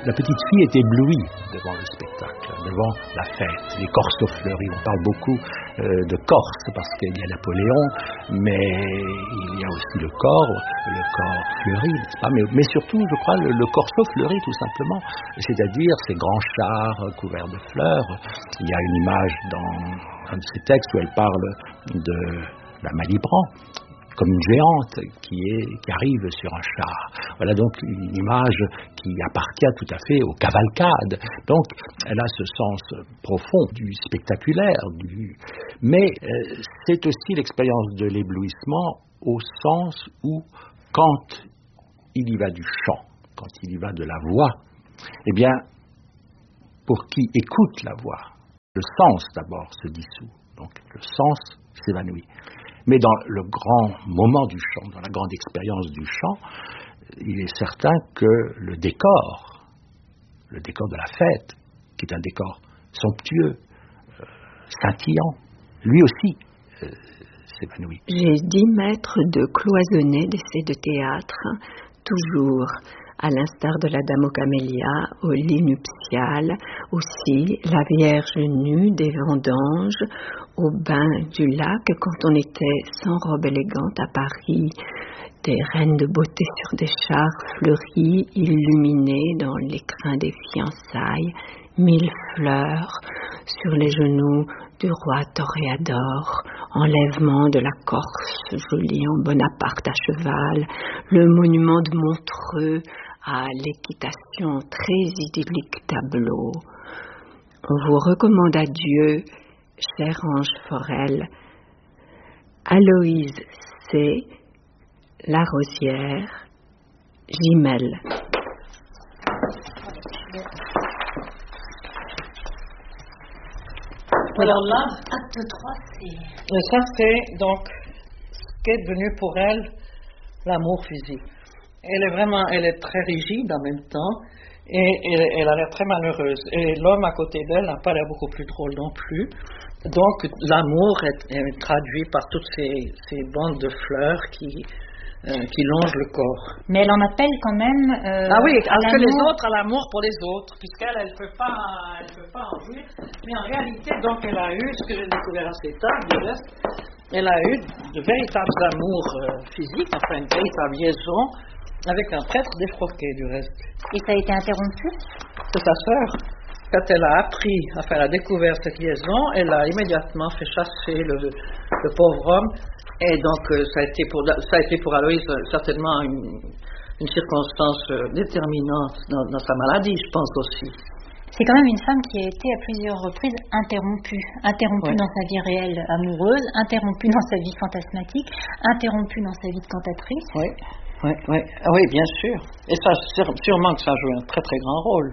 La petite fille est éblouie devant le spectacle, devant la fête, les corseaux fleuris. On parle beaucoup de Corse parce qu'il y a Napoléon, mais il y a aussi le corps fleuri, n'est-ce pas, mais surtout, je crois, le corseau fleuri tout simplement, c'est-à-dire ces grands chars couverts de fleurs. Il y a une image dans un de ces textes où elle parle de la Malibran, comme une géante qui arrive sur un char. Voilà donc une image qui appartient tout à fait aux cavalcades. Donc elle a ce sens profond du spectaculaire, mais c'est aussi l'expérience de l'éblouissement au sens où quand il y va du chant, quand il y va de la voix, eh bien, pour qui écoute la voix, le sens d'abord se dissout, donc le sens s'évanouit. Mais dans le grand moment du chant, dans la grande expérience du chant, il est certain que le décor de la fête, qui est un décor somptueux, scintillant, lui aussi s'évanouit. J'ai 10 mètres de cloisonné d'essai de théâtre, toujours à l'instar de la Dame aux Camélias, au lit nuptial, aussi la Vierge nue des vendanges, au bain du lac, quand on était sans robe élégante à Paris, des reines de beauté sur des chars fleuris, illuminés dans l'écrin des fiançailles, 1000 fleurs sur les genoux du roi Toréador, enlèvement de la Corse, joli en Bonaparte à cheval, le monument de Montreux à l'équitation, très idyllique tableau. On vous recommande à Dieu, chère Ange Forel, Aloïse C., La Rosière, Gimel. Alors là, acte 3, ça c'est donc ce qu'est devenu pour elle l'amour physique. Elle est très rigide en même temps et elle a l'air très malheureuse. Et l'homme à côté d'elle n'a pas l'air beaucoup plus drôle non plus. Donc l'amour est traduit par toutes ces bandes de fleurs qui longent le corps. Mais elle en appelle quand même. Ah oui, elle fait les autres à l'amour pour les autres, puisqu'elle elle peut pas en jouir. Mais en réalité, donc elle a eu ce que j'ai découvert assez tard, du reste, elle a eu de véritables amours physiques, enfin une véritable liaison avec un prêtre défroqué du reste. Et ça a été interrompu? C'est sa sœur. Quand elle a appris, enfin elle a découvert cette liaison, elle a immédiatement fait chasser le pauvre homme. Et donc ça a été pour Aloïse certainement une circonstance déterminante dans sa maladie, je pense aussi. C'est quand même une femme qui a été à plusieurs reprises interrompue ouais. Dans sa vie réelle amoureuse, interrompue dans sa vie fantasmatique, interrompue dans sa vie de cantatrice. Oui, bien sûr. Et ça, sûrement que ça a joué un très très grand rôle.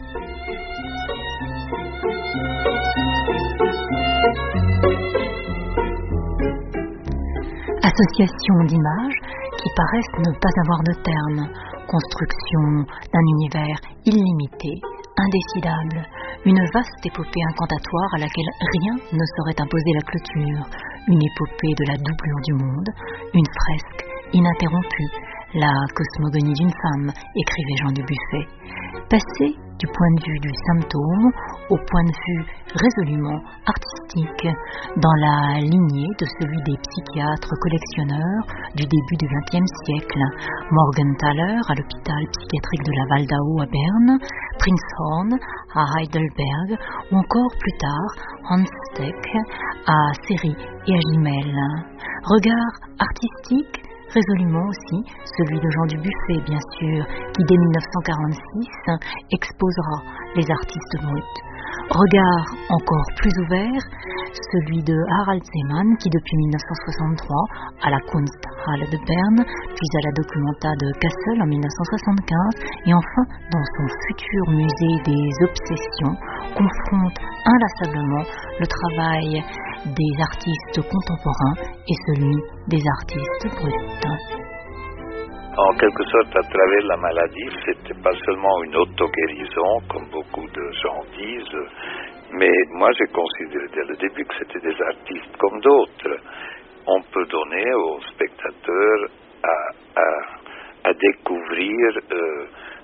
Association d'images qui paraissent ne pas avoir de terme, construction d'un univers illimité, indécidable, une vaste épopée incantatoire à laquelle rien ne saurait imposer la clôture, une épopée de la doublure du monde, une fresque ininterrompue, la cosmogonie d'une femme, écrivait Jean Dubuffet. Passer du point de vue du symptôme au point de vue résolument artistique, dans la lignée de celui des psychiatres collectionneurs du début du XXe siècle, Morgenthaler à l'hôpital psychiatrique de la Waldau à Berne, Prinzhorn à Heidelberg, ou encore plus tard Hans Steck à Séry et à Gimel. Regard artistique, résolument aussi celui de Jean Dubuffet, bien sûr, qui dès 1946 exposera les artistes bruts. Regard encore plus ouvert, celui de Harald Seemann, qui depuis 1963, à la Kunsthalle de Berne, puis à la Documenta de Kassel en 1975, et enfin dans son futur musée des obsessions, confronte inlassablement le travail des artistes contemporains et celui des artistes bruts. En quelque sorte, à travers la maladie, c'était pas seulement une auto-guérison, comme beaucoup de gens disent, mais moi j'ai considéré dès le début que c'était des artistes comme d'autres. On peut donner aux spectateurs à découvrir non la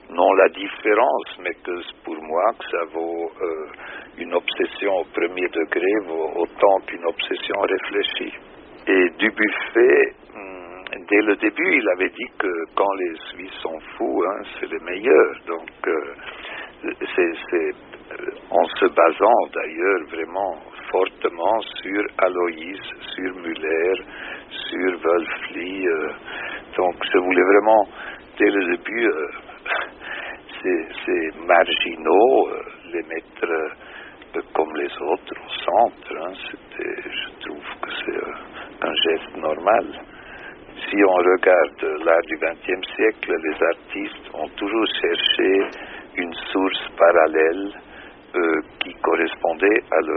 la différence, mais que pour moi, que ça vaut une obsession au premier degré vaut autant qu'une obsession réfléchie. Et Dubuffet, dès le début, il avait dit que quand les Suisses sont fous, c'est les meilleurs. Donc, c'est en se basant d'ailleurs vraiment fortement sur Aloïs, sur Müller, sur Wölfli. Donc, je voulais vraiment, dès le début, ces marginaux, les mettre comme les autres au centre. Je trouve que c'est un geste normal. Si on regarde l'art du XXe siècle, les artistes ont toujours cherché une source parallèle qui correspondait à leur